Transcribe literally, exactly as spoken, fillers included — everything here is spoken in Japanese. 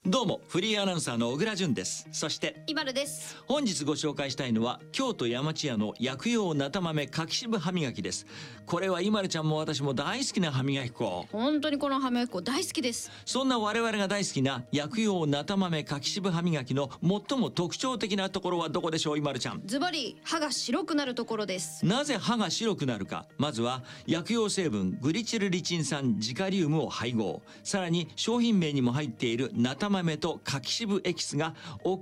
どうもフリーアナウンサーの小倉淳です。そしてイバルです。 本日ご紹介したいのは京都山千屋の薬用なた豆柿渋歯磨きです。これはイマルちゃんも私も大好きな歯磨き粉。 本当にこの歯磨き粉大好きです。 そんな我々が大好きな薬用なた豆柿渋歯磨きの最も特徴的なところはどこでしょう、イマルちゃん。 ズバリ歯が白くなるところです。 なぜ歯が白くなるか。まずは薬用成分グリチルリチン酸ジカリウムを配合、さらに商品名にも入っているなた豆と柿渋エキスが奥